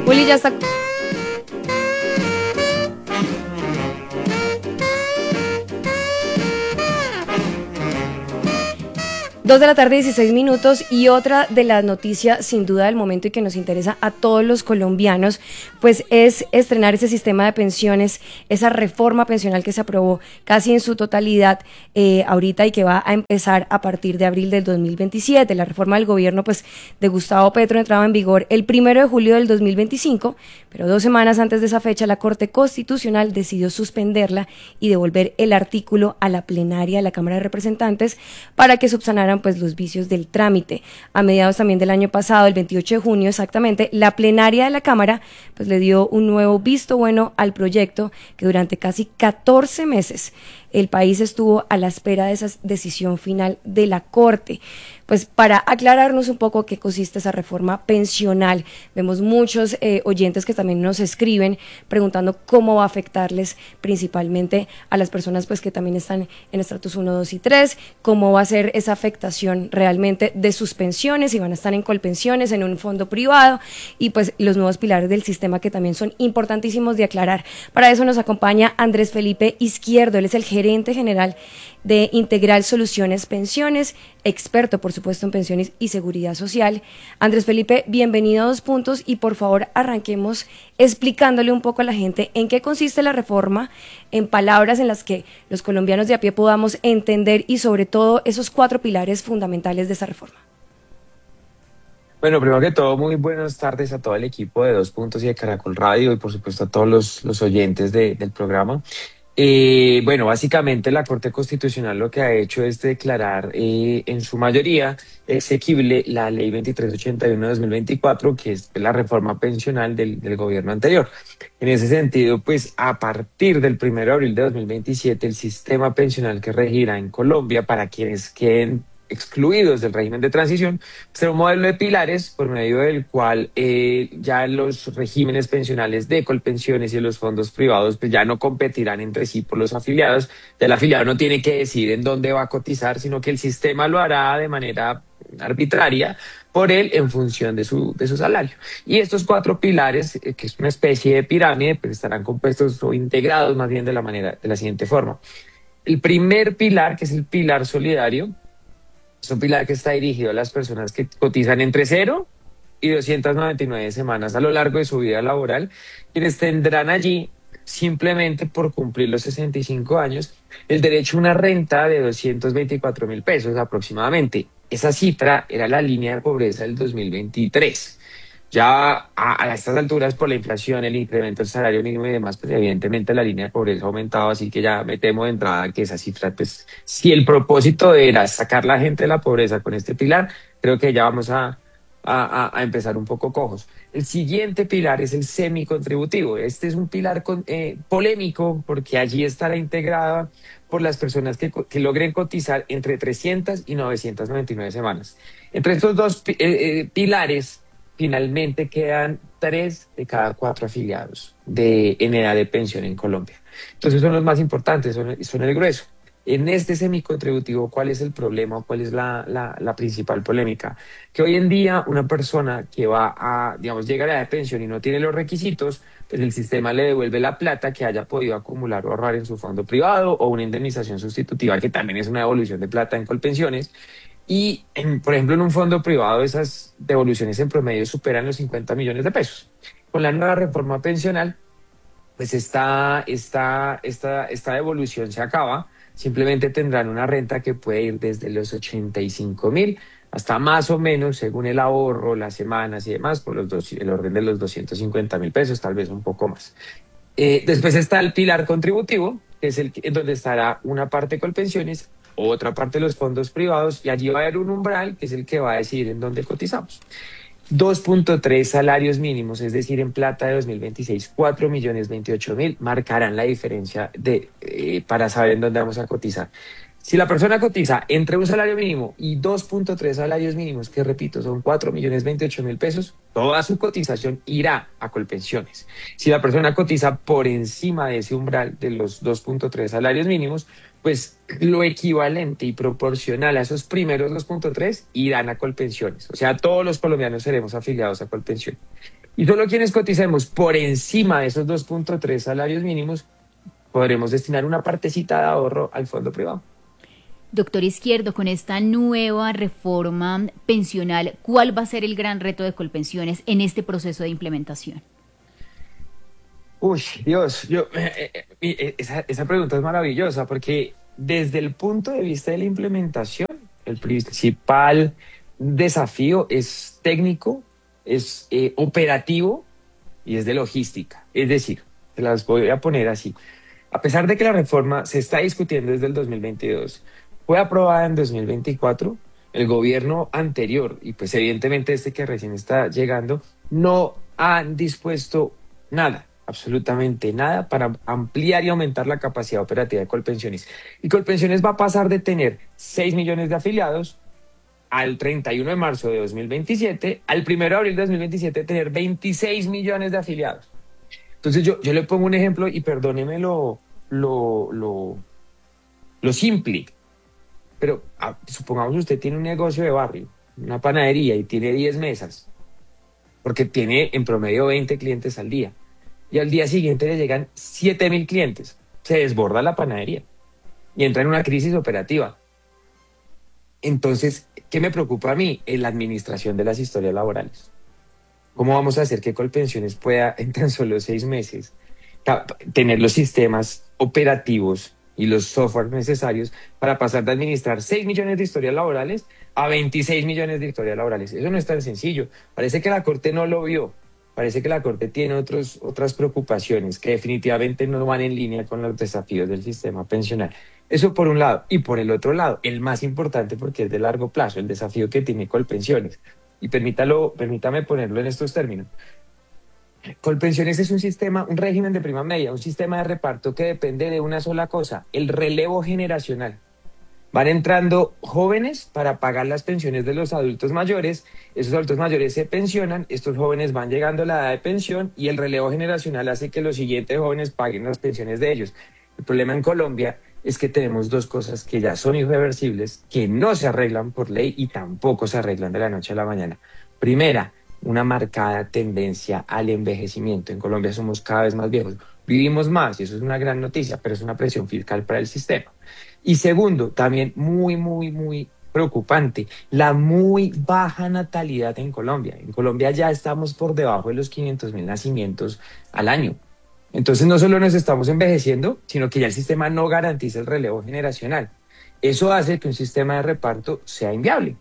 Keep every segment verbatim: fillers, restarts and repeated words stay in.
Juli ya está. Dos de la tarde, dieciséis minutos, y otra de las noticias sin duda del momento y que nos interesa a todos los colombianos, pues es estrenar ese sistema de pensiones, esa reforma pensional que se aprobó casi en su totalidad eh, ahorita y que va a empezar a partir de abril del dos mil veintisiete. La reforma del gobierno pues de Gustavo Petro entraba en vigor el primero de julio del dos mil veinticinco, pero dos semanas antes de esa fecha la Corte Constitucional decidió suspenderla y devolver el artículo a la plenaria de la Cámara de Representantes para que subsanaran pues los vicios del trámite. A mediados también del año pasado, el veintiocho de junio exactamente, la plenaria de la Cámara pues le dio un nuevo visto bueno al proyecto que durante casi catorce meses el país estuvo a la espera de esa decisión final de la Corte. Pues para aclararnos un poco qué consiste esa reforma pensional, vemos muchos eh, oyentes que también nos escriben preguntando cómo va a afectarles principalmente a las personas pues que también están en estratos uno, dos y tres, cómo va a ser esa afectación realmente de sus pensiones, si van a estar en colpensiones, en un fondo privado, y pues los nuevos pilares del sistema que también son importantísimos de aclarar. Para eso nos acompaña Andrés Felipe Izquierdo, él es el gerente general de Integral Soluciones Pensiones, experto por supuesto en pensiones y seguridad social. Andrés Felipe, bienvenido a Dos Puntos y por favor arranquemos explicándole un poco a la gente en qué consiste la reforma, en palabras en las que los colombianos de a pie podamos entender y sobre todo esos cuatro pilares fundamentales de esa reforma. Bueno, primero que todo, muy buenas tardes a todo el equipo de Dos Puntos y de Caracol Radio y por supuesto a todos los, los oyentes de, del programa. Eh, bueno, básicamente la Corte Constitucional lo que ha hecho es declarar eh, en su mayoría exequible la Ley veintitrés ochenta y uno de dos mil veinticuatro, que es la reforma pensional del, del gobierno anterior. En ese sentido, pues a partir del primero de abril de dos mil veintisiete, el sistema pensional que regirá en Colombia para quienes queden excluidos del régimen de transición, será un modelo de pilares por medio del cual eh, ya los regímenes pensionales de Colpensiones y los fondos privados pues ya no competirán entre sí por los afiliados. Ya el afiliado no tiene que decidir en dónde va a cotizar, sino que el sistema lo hará de manera arbitraria por él en función de su, de su salario. Y estos cuatro pilares, eh, que es una especie de pirámide, pues estarán compuestos o integrados más bien de la manera, de la siguiente forma. El primer pilar, que es el pilar solidario, es un pilar que está dirigido a las personas que cotizan entre cero y doscientas noventa y nueve semanas a lo largo de su vida laboral, quienes tendrán allí, simplemente por cumplir los sesenta y cinco años, el derecho a una renta de doscientos veinticuatro mil pesos aproximadamente. Esa cifra era la línea de pobreza del dos mil veintitrés. Ya a, a estas alturas, por la inflación, el incremento del salario mínimo y demás, pues evidentemente la línea de pobreza ha aumentado, así que ya me temo de entrada que esa cifra, pues si el propósito era sacar la gente de la pobreza con este pilar, creo que ya vamos a, a, a empezar un poco cojos. El siguiente pilar es el semicontributivo. Este es un pilar con, eh, polémico porque allí estará integrada por las personas que, que logren cotizar entre trescientas y novecientas noventa y nueve semanas. Entre estos dos eh, eh, pilares, finalmente quedan tres de cada cuatro afiliados de, en edad de pensión en Colombia. Entonces son los más importantes, son, son el grueso. En este semicontributivo, ¿cuál es el problema o cuál es la, la, la principal polémica? Que hoy en día una persona que va a, digamos, llega a la edad de pensión y no tiene los requisitos, pues el sistema le devuelve la plata que haya podido acumular o ahorrar en su fondo privado o una indemnización sustitutiva, que también es una devolución de plata en Colpensiones. Y, en, por ejemplo, en un fondo privado esas devoluciones en promedio superan los cincuenta millones de pesos. Con la nueva reforma pensional, pues esta, esta, esta, esta devolución se acaba. Simplemente tendrán una renta que puede ir desde los ochenta y cinco mil hasta más o menos, según el ahorro, las semanas y demás, por los dos, el orden de los doscientos cincuenta mil pesos, tal vez un poco más. Eh, después está el pilar contributivo, que es el en donde estará una parte con pensiones, otra parte de los fondos privados, y allí va a haber un umbral que es el que va a decidir en dónde cotizamos. dos punto tres salarios mínimos, es decir, en plata de dos mil veintiséis, cuatro millones veintiocho mil, marcarán la diferencia de, eh, para saber en dónde vamos a cotizar. Si la persona cotiza entre un salario mínimo y dos punto tres salarios mínimos, que repito, son cuatro millones veintiocho mil pesos, toda su cotización irá a Colpensiones. Si la persona cotiza por encima de ese umbral de los dos punto tres salarios mínimos, pues lo equivalente y proporcional a esos primeros dos punto tres irán a Colpensiones. O sea, todos los colombianos seremos afiliados a Colpensiones. Y solo quienes coticemos por encima de esos dos punto tres salarios mínimos podremos destinar una partecita de ahorro al fondo privado. Doctor Izquierdo, con esta nueva reforma pensional, ¿cuál va a ser el gran reto de Colpensiones en este proceso de implementación? Uy, Dios, yo, eh, eh, eh, esa, esa pregunta es maravillosa porque desde el punto de vista de la implementación, el principal desafío es técnico, es eh, operativo y es de logística. Es decir, se las voy a poner así. A pesar de que la reforma se está discutiendo desde el dos mil veintidós, fue aprobada en dos mil veinticuatro, el gobierno anterior, y pues evidentemente este que recién está llegando, no han dispuesto nada, absolutamente nada, para ampliar y aumentar la capacidad operativa de Colpensiones. Y Colpensiones va a pasar de tener seis millones de afiliados al treinta y uno de marzo de dos mil veintisiete, al primero de abril de dos mil veintisiete, tener veintiséis millones de afiliados. Entonces yo, yo le pongo un ejemplo y perdóneme lo, lo, lo, lo simple, pero ah, supongamos usted tiene un negocio de barrio, una panadería y tiene diez mesas, porque tiene en promedio veinte clientes al día, y al día siguiente le llegan siete mil clientes, se desborda la panadería y entra en una crisis operativa. Entonces, ¿qué me preocupa a mí? En la administración de las historias laborales. ¿Cómo vamos a hacer que Colpensiones pueda en tan solo seis meses tener los sistemas operativos y los softwares necesarios para pasar de administrar seis millones de historias laborales a veintiséis millones de historias laborales? Eso no es tan sencillo. Parece que la Corte no lo vio. Parece que la Corte tiene otros, otras preocupaciones que definitivamente no van en línea con los desafíos del sistema pensional. Eso por un lado. Y por el otro lado, el más importante porque es de largo plazo, el desafío que tiene Colpensiones. Y permítalo, permítame ponerlo en estos términos. Colpensiones es un sistema, un régimen de prima media, un sistema de reparto que depende de una sola cosa, el relevo generacional. Van entrando jóvenes para pagar las pensiones de los adultos mayores, esos adultos mayores se pensionan, estos jóvenes van llegando a la edad de pensión y el relevo generacional hace que los siguientes jóvenes paguen las pensiones de ellos. El problema en Colombia es que tenemos dos cosas que ya son irreversibles, que no se arreglan por ley y tampoco se arreglan de la noche a la mañana. Primera, una marcada tendencia al envejecimiento. En Colombia somos cada vez más viejos, vivimos más y eso es una gran noticia, pero es una presión fiscal para el sistema. Y segundo, también muy, muy, muy preocupante, la muy baja natalidad en Colombia. En Colombia ya estamos por debajo de los quinientos mil nacimientos al año. Entonces no solo nos estamos envejeciendo, sino que ya el sistema no garantiza el relevo generacional. Eso hace que un sistema de reparto sea inviable.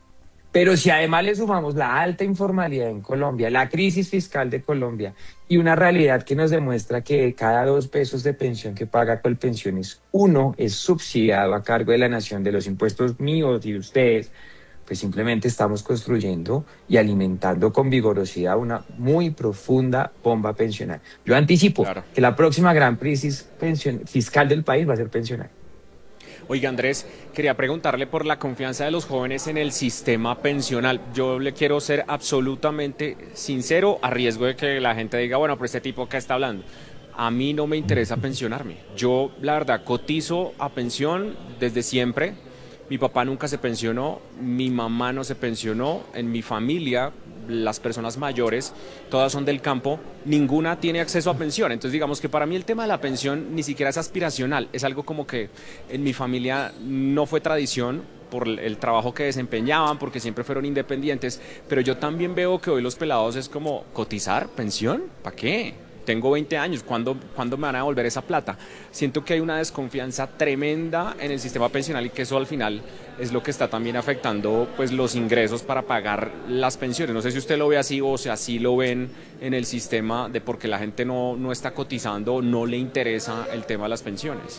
Pero si además le sumamos la alta informalidad en Colombia, la crisis fiscal de Colombia y una realidad que nos demuestra que de cada dos pesos de pensión que paga Colpensiones, uno es subsidiado a cargo de la nación de los impuestos míos y de ustedes, pues simplemente estamos construyendo y alimentando con vigorosidad una muy profunda bomba pensional. Yo anticipo claro. que la próxima gran crisis fiscal del país va a ser pensional. Oiga, Andrés, quería preguntarle por la confianza de los jóvenes en el sistema pensional. Yo le quiero ser absolutamente sincero, a riesgo de que la gente diga, bueno, pero este tipo acá está hablando. A mí no me interesa pensionarme. Yo, la verdad, cotizo a pensión desde siempre. Mi papá nunca se pensionó, mi mamá no se pensionó, en mi familia las personas mayores, todas son del campo, ninguna tiene acceso a pensión. Entonces digamos que para mí el tema de la pensión ni siquiera es aspiracional, es algo como que en mi familia no fue tradición por el trabajo que desempeñaban, porque siempre fueron independientes, pero yo también veo que hoy los pelados es como, ¿cotizar? ¿Pensión? ¿Para qué? Tengo veinte años, ¿cuándo, ¿cuándo me van a devolver esa plata? Siento que hay una desconfianza tremenda en el sistema pensional y que eso al final es lo que está también afectando pues, los ingresos para pagar las pensiones. No sé si usted lo ve así o si así lo ven en el sistema de por qué la gente no, no está cotizando o no le interesa el tema de las pensiones.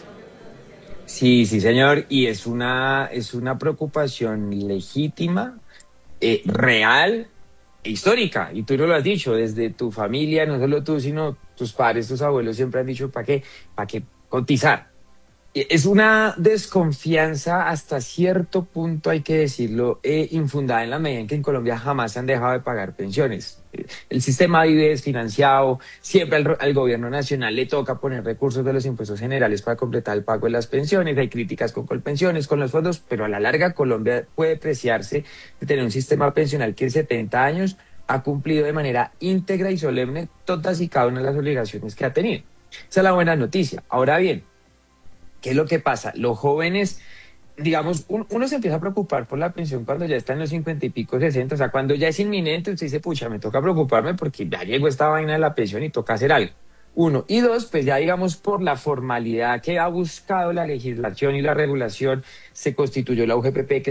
Sí, sí, señor, y es una, es una preocupación legítima, eh, real, histórica, y tú no lo has dicho, desde tu familia, no solo tú, sino tus padres, tus abuelos siempre han dicho, ¿para qué? ¿Para qué cotizar? Es una desconfianza hasta cierto punto, hay que decirlo, eh, infundada en la medida en que en Colombia jamás se han dejado de pagar pensiones. El sistema vive desfinanciado, siempre al, al gobierno nacional le toca poner recursos de los impuestos generales para completar el pago de las pensiones, hay críticas con Colpensiones, con los fondos, pero a la larga Colombia puede preciarse de tener un sistema pensional que en setenta años ha cumplido de manera íntegra y solemne todas y cada una de las obligaciones que ha tenido. Esa es la buena noticia. Ahora bien, ¿qué es lo que pasa? Los jóvenes, digamos, un, uno se empieza a preocupar por la pensión cuando ya está en los cincuenta y pico, sesenta, o sea, cuando ya es inminente, usted dice, pucha, me toca preocuparme porque ya llegó esta vaina de la pensión y toca hacer algo. Uno. Y dos, pues ya digamos por la formalidad que ha buscado la legislación y la regulación, se constituyó la U G P P, que